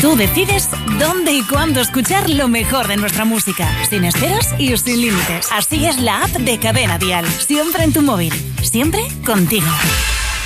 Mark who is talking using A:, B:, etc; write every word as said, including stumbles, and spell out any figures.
A: Tú decides dónde y cuándo escuchar lo mejor de nuestra música, sin esperas y sin límites. Así es la app de Cadena Dial, siempre en tu móvil, siempre contigo.